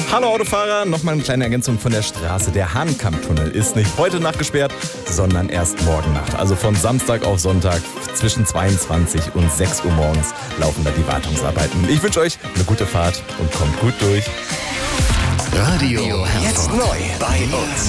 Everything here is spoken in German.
Hallo Autofahrer, nochmal eine kleine Ergänzung von der Straße. Der Hahnkammtunnel ist nicht heute Nacht gesperrt, sondern erst morgen Nacht. Also von Samstag auf Sonntag zwischen 22 und 6 Uhr morgens laufen da die Wartungsarbeiten. Ich wünsche euch eine gute Fahrt und kommt gut durch. Radio Herford. Jetzt neu bei uns.